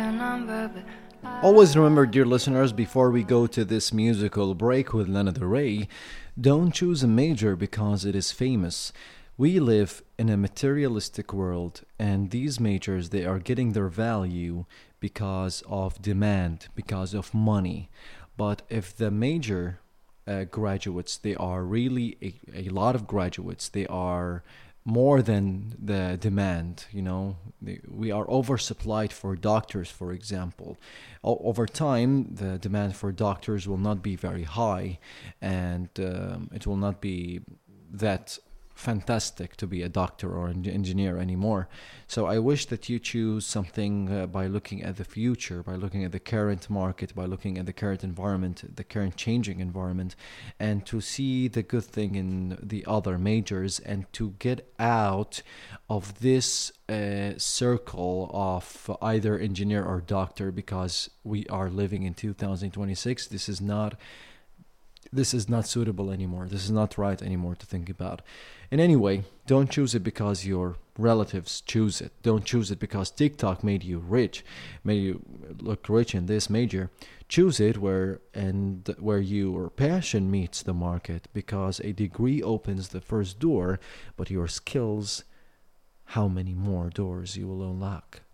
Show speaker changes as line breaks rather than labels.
Always remember, dear listeners, before we go to this musical break with Lana Del Rey, don't choose a major because it is famous. We live in a materialistic world, and these majors, they are getting their value because of demand, because of money. But if the major graduates, they are really a lot of graduates, they are more than the demand, we are oversupplied for doctors, for example. Over time, the demand for doctors will not be very high, and it will not be that fantastic to be a doctor or an engineer anymore. So I wish that you choose something by looking at the future, by looking at the current market, by looking at the current environment, the current changing environment, and to see the good thing in the other majors, and to get out of this circle of either engineer or doctor, because we are living in 2026. This is not suitable anymore. This is not right anymore to think about. And anyway, don't choose it because your relatives choose it. Don't choose it because TikTok made you rich, made you look rich in this major. Choose it where your passion meets the market, because a degree opens the first door, but your skills, how many more doors you will unlock.